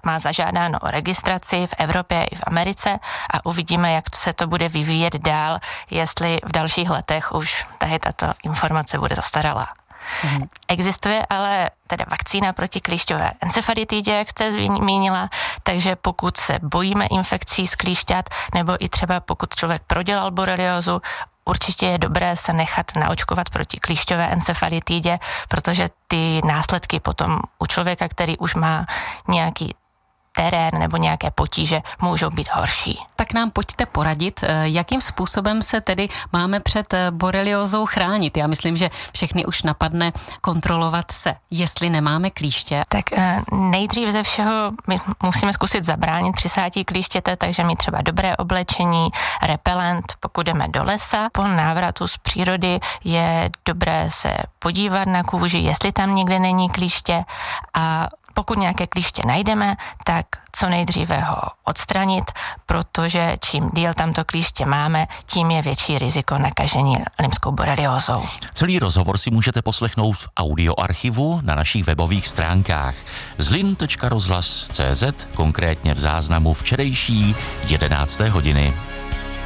má zažádáno o registraci v Evropě i v Americe a uvidíme, jak se to bude vyvíjet dál, jestli v dalších letech už tady tato informace bude zastaralá. Existuje ale teda vakcína proti klíšťové encefalitidě, jak jste zmínila, takže pokud se bojíme infekcí z klíšťat, nebo i třeba pokud člověk prodělal boreliózu, určitě je dobré se nechat naočkovat proti klíšťové encefalitidě, protože ty následky potom u člověka, který už má nějaký terén nebo nějaké potíže, můžou být horší. Tak nám pojďte poradit, jakým způsobem se tedy máme před boreliózou chránit. Já myslím, že všechny už napadne kontrolovat se, jestli nemáme klíště. Tak nejdřív ze všeho my musíme zkusit zabránit přisátí klíštěte, takže mít třeba dobré oblečení, repelent, pokud jdeme do lesa. Po návratu z přírody je dobré se podívat na kůži, jestli tam někde není klíště, a pokud nějaké klíště najdeme, tak co nejdříve ho odstranit, protože čím díl tamto klíště máme, tím je větší riziko nakažení limskou boreliózou. Celý rozhovor si můžete poslechnout v audioarchivu na našich webových stránkách zlin.rozhlas.cz, konkrétně v záznamu včerejší 11. hodiny.